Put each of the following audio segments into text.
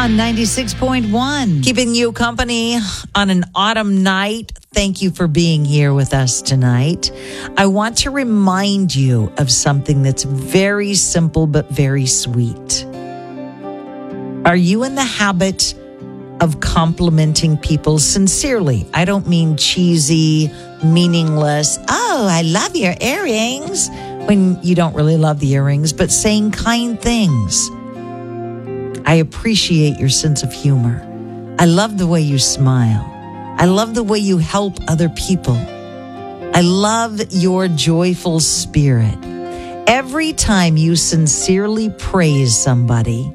on 96.1. Keeping you company on an autumn night. Thank you for being here with us tonight. I want to remind you of something that's very simple but very sweet. Are you in the habit of complimenting people sincerely? I don't mean cheesy, meaningless, oh, I love your earrings, when you don't really love the earrings, but saying kind things. I appreciate your sense of humor. I love the way you smile. I love the way you help other people. I love your joyful spirit. Every time you sincerely praise somebody,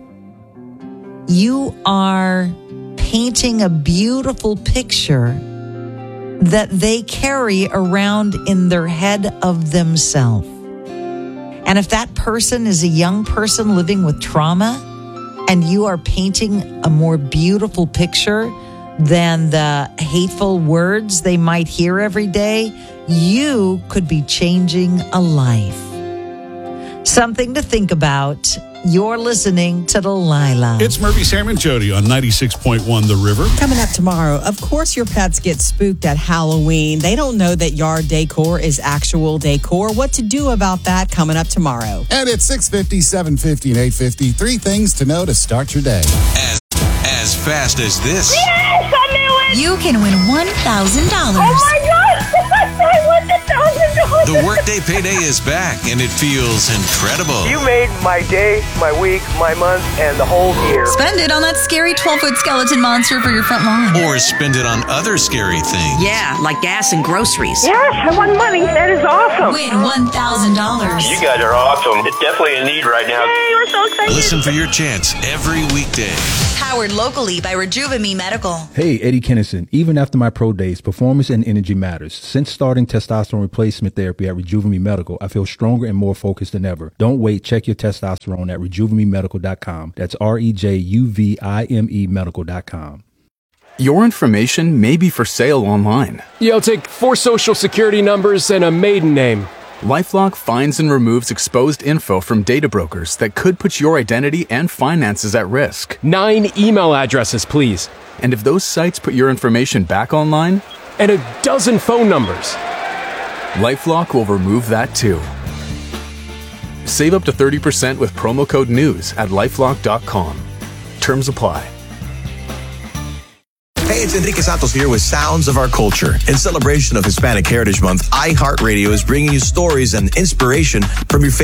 you are painting a beautiful picture that they carry around in their head of themselves. And if that person is a young person living with trauma, and you are painting a more beautiful picture than the hateful words they might hear every day, you could be changing a life. Something to think about. You're listening to Delilah. It's Murphy, Sam, and Jody on 96.1 The River. Coming up tomorrow, of course your pets get spooked at Halloween. They don't know that yard decor is actual decor. What to do about that coming up tomorrow. And it's 6:50, 7:50, and 8:50. 3 things to know to start your day. As fast as this. Yes, I knew it! You can win $1,000. Oh my God! I won $1,000! The Workday Payday is back, and it feels incredible. You made my day, my week, my month, and the whole year. Spend it on that scary 12-foot skeleton monster for your front lawn. Or spend it on other scary things. Yeah, like gas and groceries. Yes, I won money. That is awesome. Win $1,000. You guys are awesome. It's definitely a need right now. Yay, we're so excited. Listen for your chance every weekday. Powered locally by Rejuvenme Medical. Hey, Eddie Kennison. Even after my pro days, performance and energy matters. Since starting testosterone replacement therapy at Rejuvenme Medical, I feel stronger and more focused than ever. Don't wait. Check your testosterone at RejuvemeMedical.com. That's REJUVIME Medical.com. Your information may be for sale online. Yeah, I'll take 4 social security numbers and a maiden name. LifeLock finds and removes exposed info from data brokers that could put your identity and finances at risk. 9 email addresses, please. And if those sites put your information back online? And a dozen phone numbers. LifeLock will remove that too. Save up to 30% with promo code NEWS at LifeLock.com. Terms apply. Hey, it's Enrique Santos here with Sounds of Our Culture. In celebration of Hispanic Heritage Month, iHeartRadio is bringing you stories and inspiration from your favorite